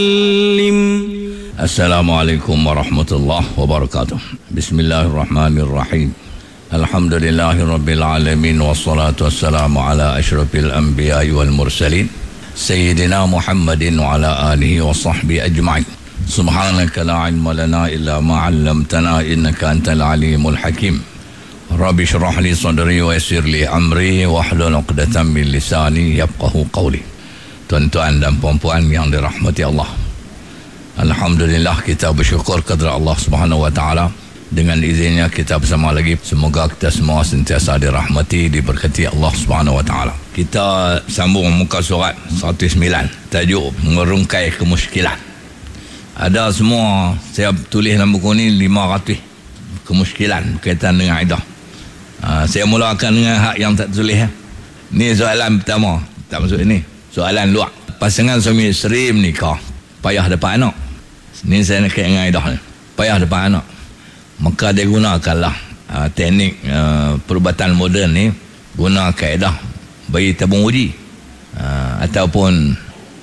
Assalamualaikum warahmatullahi wabarakatuh. Bismillahirrahmanirrahim. Alhamdulillahirabbil alamin wassalatu wassalamu ala asyrafil anbiya'i wal mursalin sayyidina Muhammadin wa ala alihi wa sahbihi ajma'in. Subhanaka la ilma lana illa ma 'allamtana innaka antal alimul hakim. Rabbi shrah li sadri wa yassir li amri wahlul 'uqdatam min lisani yafqahu qawli. Tuan-tuan dan puan-puan yang dirahmati Allah, alhamdulillah kita bersyukur kepada Allah Subhanahu wa taala. Dengan izinnya kita bersama lagi. Semoga kita semua sentiasa dirahmati, diberkati Allah Subhanahu wa taala. Kita sambung muka surat 109, tajuk merungkai kemusykilan. Ada semua, saya tulis dalam buku ni 500 kemusykilan berkaitan dengan iddah. Saya mulakan dengan hak yang tak tulis. Ni soalan pertama, tak masuk ini. Soalan luar. Pasangan suami isteri menikah, payah dapat anak. Ni saya nak kait dengan iddah ni. Payah dapat anak. Maka dia gunakanlah teknik perubatan moden ni, guna kaedah bayi tabung uji ataupun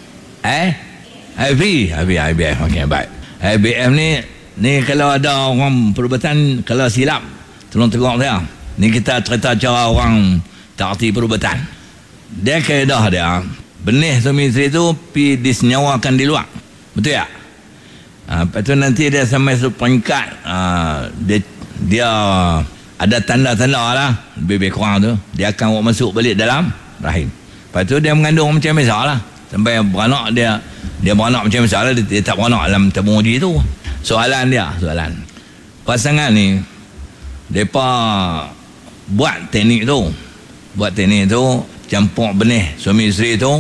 IVF. Okey, baik. IVF ni kalau ada orang perubatan, kalau silap tolong tegur saya. Ni kita cerita cara orang tak erti perubatan. Dia kaedah dia, benih suami isteri tu pi disenyawakan di luar. Betul tak? Lepas tu nanti dia sampai seperingkat dia ada tanda-tanda lah, lebih kurang tu dia akan masuk balik dalam rahim. Lepas tu dia mengandung macam biasa lah, sampai beranak. Dia beranak macam biasa lah, dia tak beranak dalam tabung uji tu. Soalan pasangan ni, mereka buat teknik tu campur benih suami isteri tu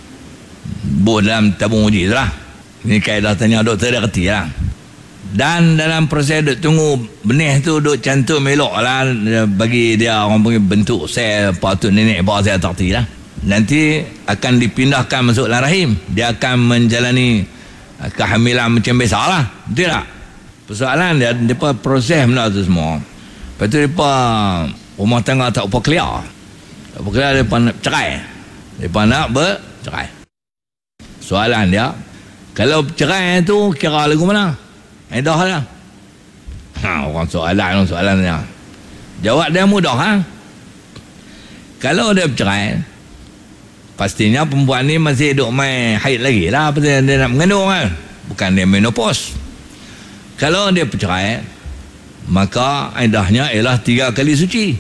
buat dalam tabung uji tu lah. Ini kaedah tanya doktor, dia kerti lah. Dan dalam proses duk tunggu benih tu duk cantum elok lah, bagi dia orang panggil bentuk sel patut nenek apa saya tak kerti lah. Nanti akan dipindahkan masuk dalam rahim. Dia akan menjalani kehamilan macam biasa lah. Betul tak? Persoalan dia, mereka proses benda tu semua. Lepas tu mereka rumah tangga tak apa clear. Tak apa clear, mereka nak cerai. Mereka nak bercerai. Soalan dia, kalau cerai tu kira lagu mana? Iddah lah. Orang soalan dia. Jawab dia mudah. Kalau dia bercerai, pastinya perempuan ni masih duk main haid lagi lah, pasal dia nak mengandung kan. Bukan dia menopause. Kalau dia bercerai, maka iddahnya ialah 3 kali suci.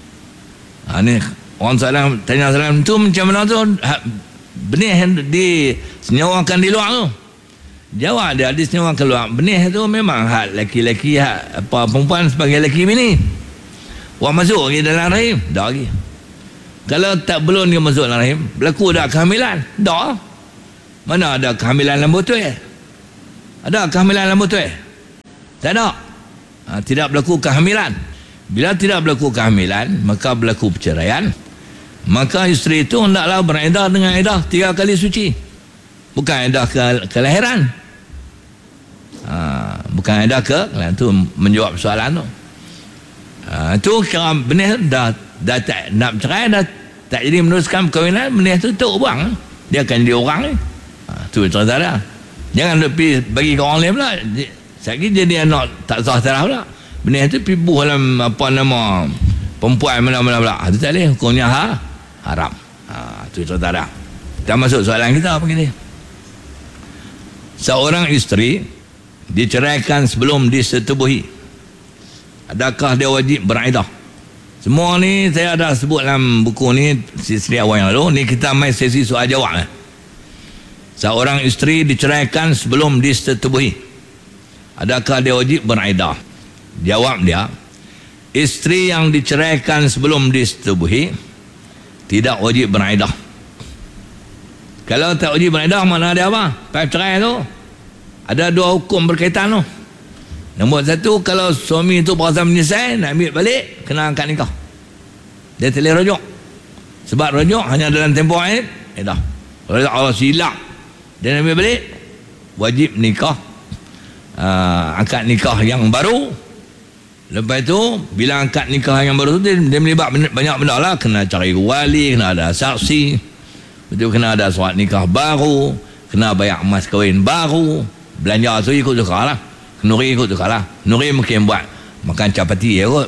Ni orang tanya soalan tu macam mana tu? Benih disenyawakan di luar tu. Jawab dia, disenyawakan keluar. Benih tu memang hak laki-laki, hak perempuan sebagai laki bini. Wah, masuk lagi dalam rahim? Dah lagi. Kalau tak belum dia masuk dalam rahim, berlaku dah kehamilan? Dah. Mana ada kehamilan lambu tu Ada kehamilan lambu tu tak ada. Tidak berlaku kehamilan. Bila tidak berlaku kehamilan, maka berlaku perceraian. Maka isteri itu hendaklah beriddah dengan iddah 3 kali suci. Bukan iddah kelahiran. Bukan iddah kelahiran. Itu menjawab soalan tu. Itu kira benih dah tak nak bercerai, dah tak jadi meneruskan perkahwinan, benih tu buang. Dia akan jadi orang ni. Itu cerita dia. Jangan pergi bagi ke orang lain pula. Sekali jadi anak tak sah taraf pula. Benih tu pergi buh dalam perempuan mana-mana pula. Itu tak boleh. Hukumnya haram. Itu cerita dah. Kita masuk soalan kita begini. Seorang isteri diceraikan sebelum disetubuhi, adakah dia wajib beriddah? Semua ni saya dah sebut dalam buku ni sesi awal yang lalu. Ni kita main sesi soal jawab. Seorang isteri diceraikan sebelum disetubuhi, adakah dia wajib beriddah? Jawab dia, isteri yang diceraikan sebelum disetubuhi tidak wajib beriddah. Kalau tak wajib beriddah, mana ada apa? Pas cerai tu ada 2 hukum berkaitan tu. Nombor 1, kalau suami tu berasa menyesal nak ambil balik, kena angkat nikah. Dia tak boleh rujuk. Sebab rujuk hanya dalam tempoh iddah. Kalau silap dia nak ambil balik, wajib nikah, angkat nikah yang baru. Lepas tu bila angkat nikah yang baru tu, dia melibat banyak benda lah. Kena cari wali, kena ada saksi, betul, kena ada surat nikah baru, kena bayar emas kahwin baru. Belanja tu ikut tukar lah. Nuri ikut tukar lah. Nuri mungkin buat makan capati ya kot.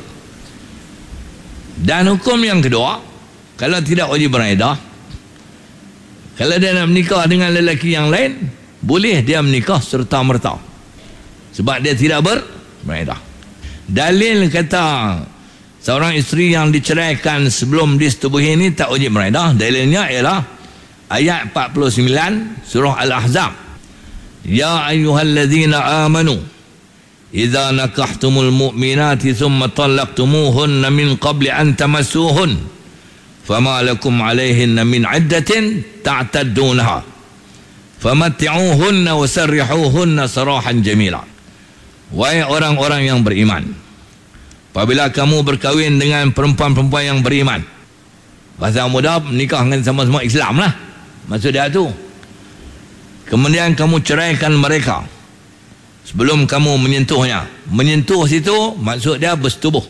Dan hukum yang kedua, kalau tidak wajib beredah, kalau dia nak menikah dengan lelaki yang lain, boleh dia menikah serta-merta. Sebab dia tidak beredah. Dalil kata seorang isteri yang diceraikan sebelum disetubuhi ini tak wajib beredah, dalilnya ialah ayat 49 surah Al-Ahzab. Ya ayyuhalladzina amanu idza nakahtumul mu'minati thumma talaqtumuhunna min qabli an tamassuhun fama lakum 'alayhinna min 'iddatin ta'taddunaha famatti'uhunna wasarrihuhunna sarahan jamila. Wahai orang-orang yang beriman, apabila kamu berkahwin dengan perempuan-perempuan yang beriman, bahasa mudah menikah dengan sama-sama Islam lah maksud dia tu, kemudian kamu ceraikan mereka sebelum kamu menyentuhnya. Menyentuh situ maksud dia bersetubuh.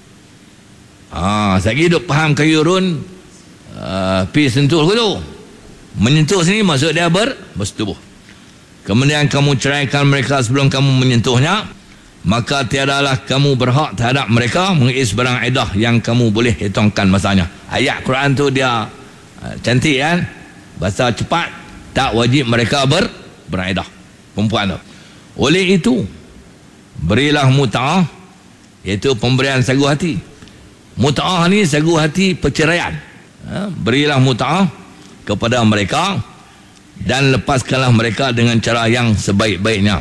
Saya hidup faham kayurun pi sentuh ke tu. Menyentuh sini maksud dia bersetubuh. Kemudian kamu ceraikan mereka sebelum kamu menyentuhnya, maka tiadalah kamu berhak terhadap mereka mengis barang iddah yang kamu boleh hitungkan masanya. Ayat Quran tu dia cantik kan, bahasa cepat. Tak wajib mereka beriddah perempuan tu. Oleh itu berilah mut'ah, iaitu pemberian sagu hati. Mut'ah ni sagu hati perceraian. Berilah mut'ah kepada mereka dan lepaskanlah mereka dengan cara yang sebaik-baiknya.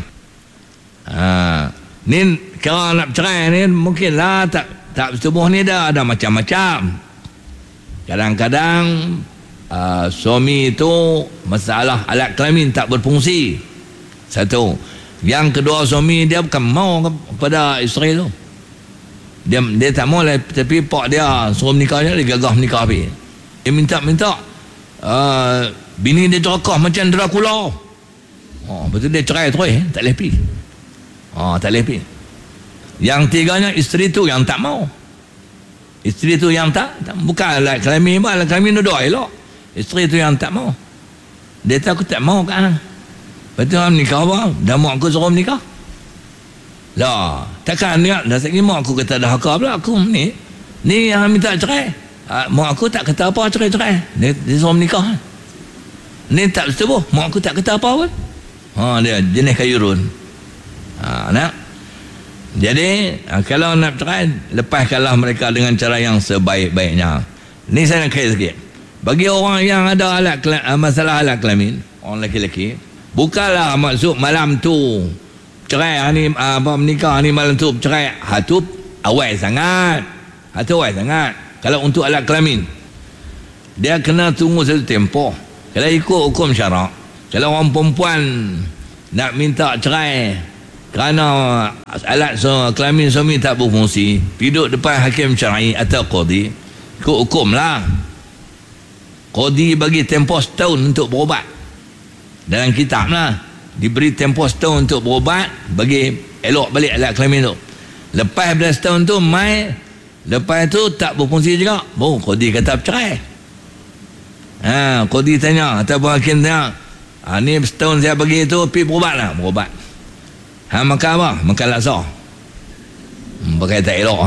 Ni kalau nak cerai ni mungkinlah tak bersetubuh ni dah ada macam-macam. Kadang-kadang suami itu masalah alat kelamin tak berfungsi. Satu. Yang kedua, suami dia bukan mau kepada isteri tu. Dia tak mau lah, tapi pak dia suruh menikahnya, dia gagah menikah habis. Dia minta bini dia cerakah macam Dracula. Betul dia cerai terus, tak boleh pergi. Tak boleh pergi. Yang tiganya, isteri tu yang tak mau. Isteri tu yang tak bukan alat kelamin, alat kelamin tu doa elok. Isteri tu yang tak mau. Dia tahu aku tak mau kan. Lepas tu menikah apa? Dah mak aku suruh menikah. Lah, takkan dia dah sekali mak aku kata dah hakar pula aku ni yang minta cerai. Mak aku tak kata apa cerai-cerai. Dia suruh menikah. Ni tak bersetubuh. Mak aku tak kata apa pun. Dia jenis kayurun. Nak. Jadi kalau nak cerai, lepaskanlah mereka dengan cara yang sebaik-baiknya. Ni saya nak kait sikit. Bagi orang yang ada masalah alat kelamin, orang lelaki, bukanlah maksud malam tu cerai ni menikah ni malam tu cerai. Hatu awal sangat. Kalau untuk alat kelamin, dia kena tunggu satu tempoh. Kalau ikut hukum syarak, kalau orang perempuan nak minta cerai kerana alat kelamin suami tak berfungsi, duduk depan hakim syar'i atau qadi, ikut hukum lah. Qadi bagi tempoh setahun untuk berubat. Dalam kitab lah diberi tempoh setahun untuk berubat, bagi elok balik alat kelamin tu. Lepas pada setahun tu lepas tu tak berfungsi juga, qadi kata bercerai. Qadi tanya ataupun hakim tanya, ni setahun saya bagi tu pergi berubat lah. Berubat. Makan apa? Makan laksa. Pakai tak elok.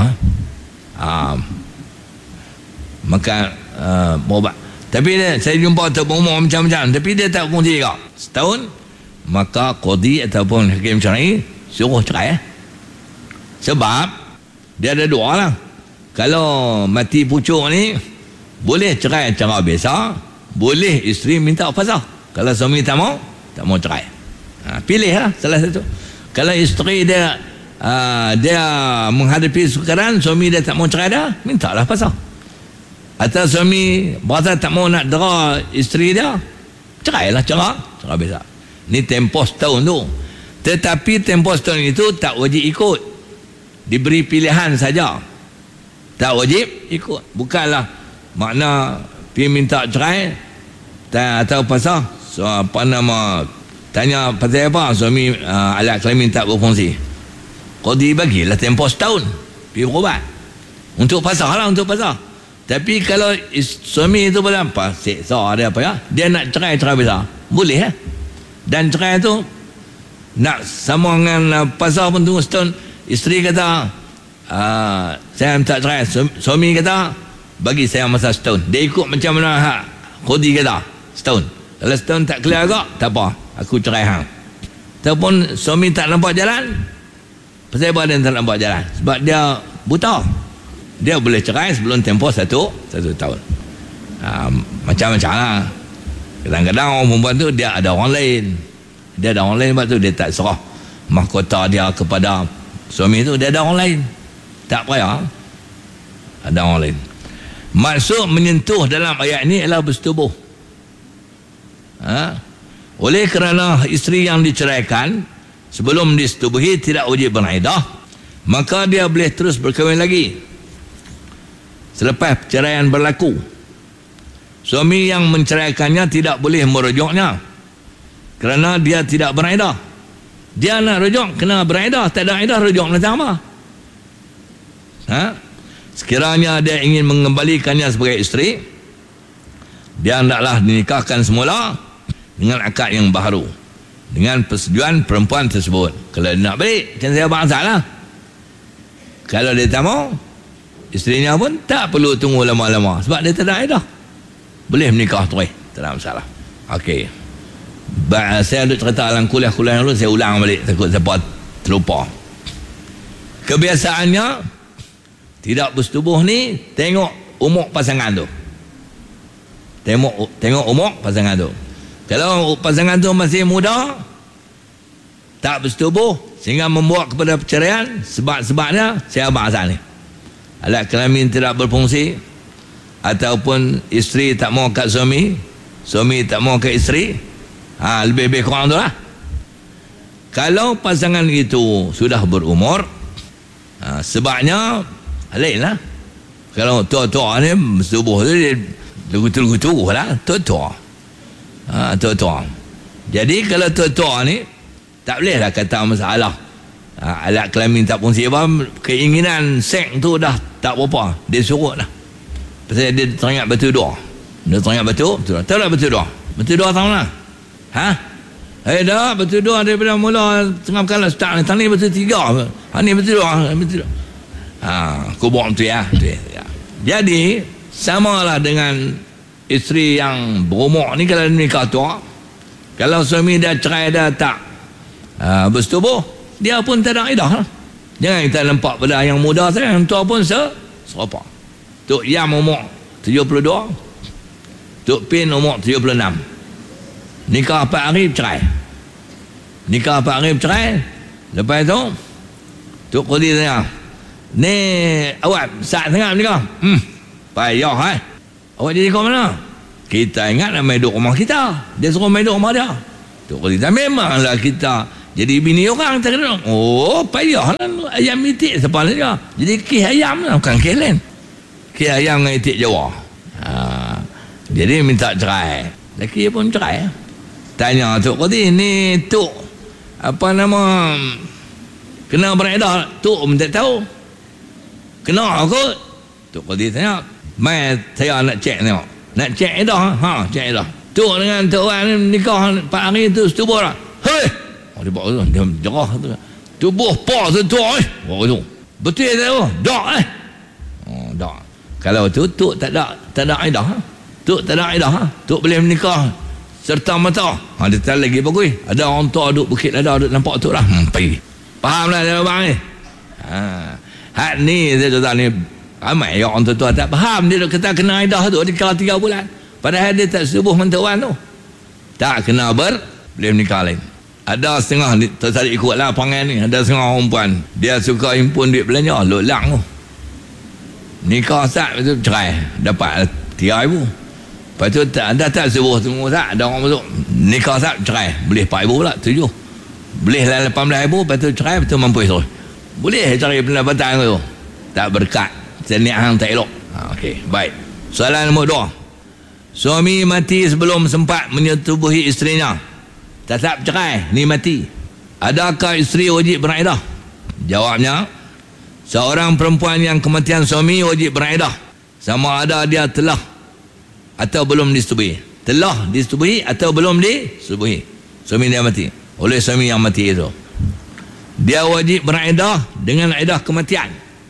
Makan berubat. Tapi saya jumpa tok umur macam-macam, tapi dia tak fungsi juga. Setahun, maka qadi ataupun hakim syar'i suruh cerai. Sebab dia ada dua lah. Kalau mati pucuk ni, boleh cerai cara biasa, boleh isteri minta fasakh. Kalau suami tak mau cerai. Pilih lah salah satu. Kalau isteri dia menghadapi sukaran, suami dia tak mau cerai dah, mintalah fasakh. Atau suami berasa tak mau nak dera isteri dia, cerailah cara biasa. Ni tempoh setahun tu. Tetapi tempoh setahun itu tak wajib ikut, diberi pilihan saja. Tak wajib ikut. Bukanlah makna pergi minta cerai atau pasal tanya pasal apa suami alat kelamin tak berfungsi, qadi bagilah tempoh setahun pergi berubat untuk pasal lah, untuk pasal. Tapi kalau suami itu berlampau seksa dia dia nak cerai biasa, boleh Dan cerai tu nak sama dengan pasal pun tunggu setahun. Isteri kata saya minta cerai. Suami kata bagi saya masa setahun. Dia ikut macam mana hak Khudi kata setahun. Kalau setahun tak clear agak, tak apa, aku cerai hang. Ataupun suami tak nampak jalan. Pasal apa dia tak nampak jalan? Sebab dia buta. Dia boleh cerai sebelum tempoh satu tahun. Macam-macam lah. Kadang-kadang orang perempuan tu dia ada orang lain. Dia ada orang lain, sebab tu dia tak serah mahkota dia kepada suami tu. Dia ada orang lain, tak payah ada orang lain. Maksud menyentuh dalam ayat ini ialah bersetubuh. Oleh kerana isteri yang diceraikan sebelum disetubuhi tidak wajib beriddah, maka dia boleh terus berkahwin lagi selepas perceraian berlaku. Suami yang menceraikannya tidak boleh merujuknya kerana dia tidak beriddah. Dia nak rujuk kena beriddah, tak ada iddah rujuk nak apa? Sekiranya dia ingin mengembalikannya sebagai isteri, dia hendaklah dinikahkan semula dengan akad yang baharu dengan persetujuan perempuan tersebut. Kalau dia nak balik, kan saya bangsa lah. Kalau dia tak mau, isterinya pun tak perlu tunggu lama-lama sebab dia tak ada iddah, boleh menikah terus, tak ada masalah. Okey, saya ada cerita dalam kuliah-kuliah dulu, saya ulang balik takut siapa terlupa. Kebiasaannya tidak bersetubuh ni tengok umur pasangan tu. Tengok umur pasangan tu. Kalau pasangan tu masih muda, tak bersetubuh sehingga membawa kepada perceraian, sebab-sebabnya saya bahas ni. Alat kelamin tidak berfungsi, ataupun isteri tak mau kat suami, suami tak mau kat isteri, lebih-lebih kurang tu lah. Kalau pasangan itu sudah berumur, sebabnya lain lah. Kalau tua-tua ni bersetubuh tu dia lugu-lugu lah, tua-tua. Tua-tua. Jadi kalau tua-tua ni tak boleh lah kata masalah alat kelamin tak fungsi, apa keinginan seks tu dah tak berapa, dia surut dah. Pasal dia teringat batu dua. Dia teringat batu dua. Tahu tak batu dua? Batu dua tahu lah. Dah batu dua daripada mula tengah berkala start ni. Tani batu tiga. Ni batu dua. Kubur tu ya. Jadi samalah dengan isteri yang berumur ni. Kalau nikah tua, kalau suami dah cerai dah tak bersetubuh, dia pun tak ada iddah lah. Jangan kita nampak pada yang muda saya, yang tua pun serupa. Tok Yam umur 72, Tok Pin umur 76. Nikah 4 hari bercerai. Nikah 4 hari bercerai. Lepas tu Tok Khudi tanya, ni awak saat sangat nikah? Payah awak jadi kau mana? Kita ingat nak main duduk rumah kita, dia suruh main duduk rumah dia. Tok Khudi tanya, memanglah kita jadi bini orang tak kena. Oh payah lah, ayam itik sepalah dia. Jadi kis ayam lah, bukan kis lain. Kis ayam dengan itik Jawa. Jadi minta cerai. Laki pun cerai. Tanya Tok Khudi, ni Tok apa nama kena beredar? Tok pun tak tahu. Kena aku? Tok Khudi tanya, mai saya nak cek tengok. Nak cek edah? Cek edah. Tok dengan Tok Wan ni nikah 4 hari tu setubuh dah. Hei! Dia buat tu, dia jerah tu. Tubuh pa setua tu. Betul tak tu? Dak dak. Kalau tu Tok tak ada iddah. Tok tak ada iddah. Tok boleh menikah serta mata. Dia tak lagi bagus. Ada orang tua duduk bukit ada duduk nampak Tok lah. Pergi. Fahamlah dia bang ni. Hak ni saya kata ni ramai orang tua tak faham. Dia duk kata kena iddah tu nikah 3 bulan. Padahal dia tak setubuh mentuan tu. Tak kena boleh menikah lain. Ada setengah tertarik ikutlah panggil ni. Ada setengah orang perempuan dia suka himpun duit belanja, lolak tu. Nikah sat lepas tu cerai, dapat 3,000. Lepas tu tak suruh tunggu sat, ada orang masuk nikah sat cerai, boleh 4,000 pula, 7. Boleh lah 18,000, lepas tu cerai, lepas tu mampu terus. Boleh cari pendapatan tu. Tak berkat, seniak hang tak elok. Okey, baik. Soalan nombor 2. Suami mati sebelum sempat menyetubuhi isterinya, tetap cerai, ni mati. Adakah isteri wajib beriddah? Jawabnya, seorang perempuan yang kematian suami wajib beriddah sama ada dia telah atau belum disetubuhi. Telah disetubuhi atau belum disetubuhi. suami dia mati, oleh suami yang mati itu, dia wajib beriddah dengan iddah kematian.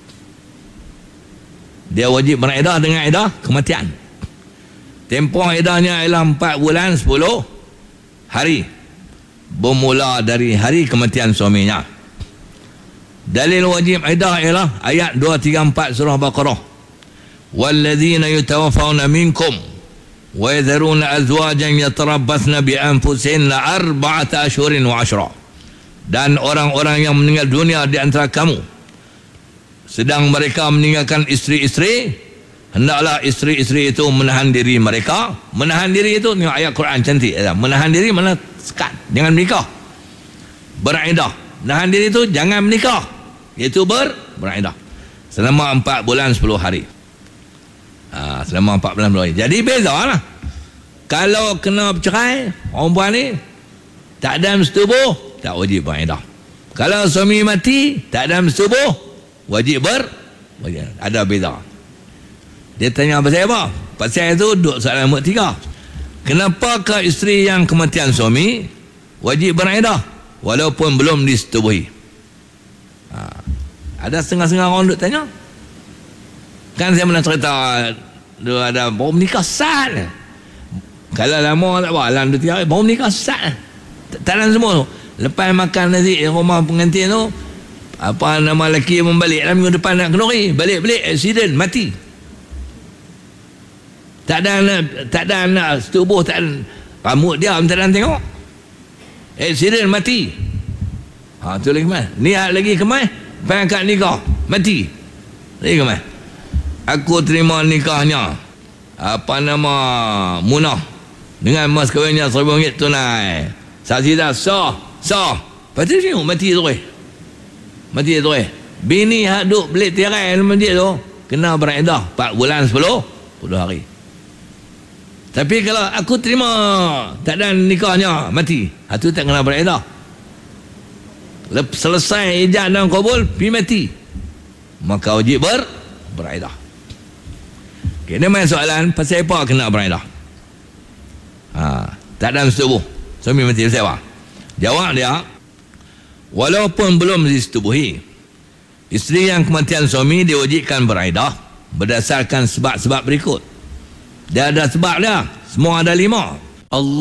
Dia wajib beriddah dengan iddah kematian. Tempoh iddahnya ialah 4 bulan 10 hari bermula dari hari kematian suaminya. Dalil wajib iddah ialah ayat 234 surah Baqarah. Walladzina yatawaffawna minkum wa yadharuna azwajan yatarabbasna bi anfusihinna 4 ashhurin wa 10. Dan orang-orang yang meninggal dunia di antara kamu, sedang mereka meninggalkan isteri-isteri, hendaklah isteri-isteri itu menahan diri mereka. Menahan diri itu, ni ayat Quran cantik. Menahan diri mana sekat, jangan menikah, beriddah. Menahan diri itu jangan menikah, iaitu beriddah selama 4 bulan 10 hari. Selama 4 bulan 10 hari. Jadi beza lah. Kalau kena bercerai, orang perempuan ni tak ada bersetubuh, tak wajib beriddah. Kalau suami mati tak ada bersetubuh, wajib ada beza. Dia tanya pasal apa? Pasal itu duduk soalan nombor 3. Kenapakah isteri yang kematian suami wajib beriddah walaupun belum disetubuhi? Ada setengah-setengah orang duduk tanya. Kan saya pernah cerita, ada baru menikah sat. Kalau lama tak apa, dalam 2-3 hari baru menikah sat. Tak ada semua tu. Lepas makan nasi rumah pengantin tu, apa nama lelaki yang membalik dalam minggu depan nak kenduri, balik-balik accident, mati. Tak ada anak setubuh, tak ada rambut dia, tak ada tengok, accident, mati. Tu lagi kemana? Niat lagi kemana? Pangkat nikah, mati. Lagi kemana? Aku terima nikahnya, apa nama, Munah, dengan mas kahwinnya RM1,000 tunai. Saksi dah sah. Lepas tu tengok mati tu. Mati tu. Bini hak duk belit tirai dalam masjid tu kena beriddah 4 bulan 10 hari. Tapi kalau aku terima tak ada nikahnya, mati, tu tak kena beriddah. Selesai ijab dan kabul, pergi mati, maka wajib beriddah. Okay, ni main soalan pasal apa kena beriddah. Tak ada setubuh, suami mati, pasal apa? Jawab dia, walaupun belum disetubuhi, isteri yang kematian suami diwajibkan beriddah berdasarkan sebab-sebab berikut. Dia ada sebab dia, semua ada 5. Allah